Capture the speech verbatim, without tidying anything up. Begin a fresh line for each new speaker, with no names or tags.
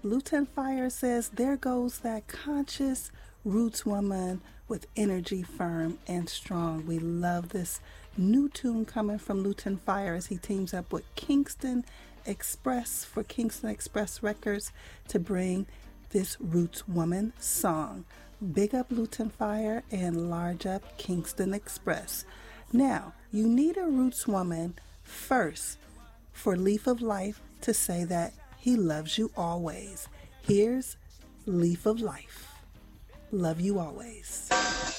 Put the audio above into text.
Lutan Fire says, there goes that conscious roots woman with energy firm and strong. We love this new tune coming from Lutan Fire as he teams up with Kingston Express for Kingston Express Records to bring this roots woman song. Big up Lutan Fire and large up Kingston Express. Now, you need a roots woman first for Leaf of Life to say that he loves you always. Here's Leaf of Life. Love you always.